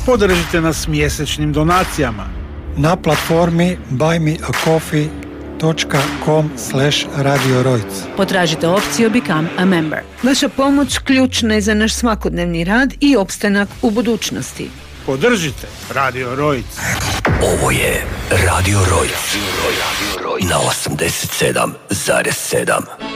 Podržite nas mjesečnim donacijama na platformi buymeacoffee.com/Radio Rojc. Potražite opciju Become a Member. Vaša pomoć ključna je za naš svakodnevni rad i opstanak u budućnosti. Podržite Radio Rojc. Ovo je Radio Rojc na 87,7.